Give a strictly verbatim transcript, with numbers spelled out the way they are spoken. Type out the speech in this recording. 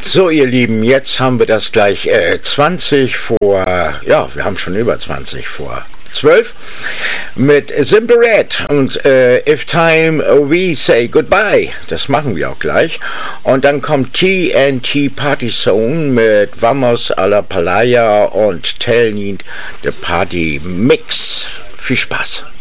So, ihr Lieben, jetzt haben wir das gleich äh, zwanzig vor, ja, wir haben schon über zwanzig vor zwölf mit Simple Red und äh, If Time We Say Goodbye. Das machen wir auch gleich. Und dann kommt T N T Party Song mit Vamos a la Playa und Tell Me the Party Mix. Viel Spaß.